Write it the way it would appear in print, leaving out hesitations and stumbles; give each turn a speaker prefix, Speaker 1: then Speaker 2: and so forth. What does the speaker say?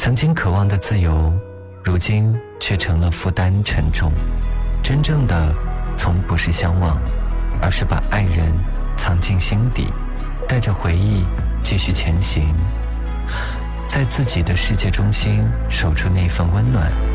Speaker 1: 曾经渴望的自由，如今却成了负担沉重。真正的从不是相忘，而是把爱人藏进心底，带着回忆继续前行，在自己的世界中心守住那份温暖。